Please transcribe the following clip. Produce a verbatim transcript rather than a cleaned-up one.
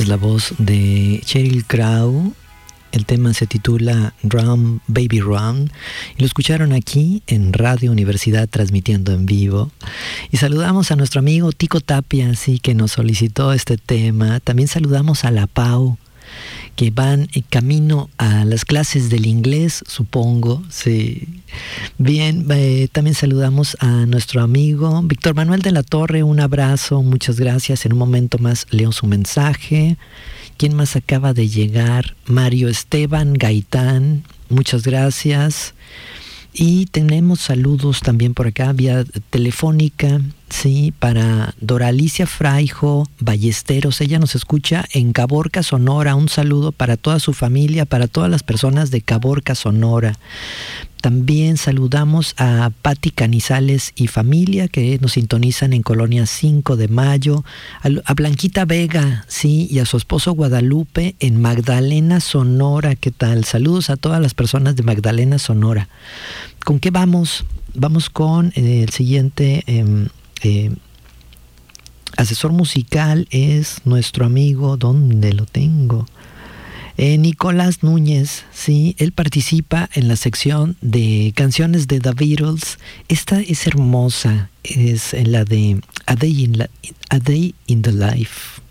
es la voz de Sheryl Crow. El tema se titula Run, Baby Run, y lo escucharon aquí en Radio Universidad transmitiendo en vivo. Y saludamos a nuestro amigo Tico Tapia, sí, que nos solicitó este tema. También saludamos a la Pau, que van en camino a las clases del inglés, supongo, sí. Bien, eh, también saludamos a nuestro amigo Víctor Manuel de la Torre, un abrazo, muchas gracias. En un momento más leo su mensaje. ¿Quién más acaba de llegar? Mario Esteban Gaitán, muchas gracias. Y tenemos saludos también por acá, vía telefónica, sí, para Doralicia Fraijo Ballesteros. Ella nos escucha en Caborca, Sonora. Un saludo para toda su familia, para todas las personas de Caborca, Sonora. También saludamos a Patti Canizales y familia, que nos sintonizan en Colonia cinco de Mayo, a, a Blanquita Vega, sí, y a su esposo Guadalupe en Magdalena, Sonora. ¿Qué tal? Saludos a todas las personas de Magdalena, Sonora. ¿Con qué vamos? Vamos con eh, el siguiente eh, eh, asesor musical, es nuestro amigo, ¿dónde lo tengo? Eh, Nicolás Núñez, sí, él participa en la sección de canciones de The Beatles. Esta es hermosa, es la de A Day in, la, A Day in the Life.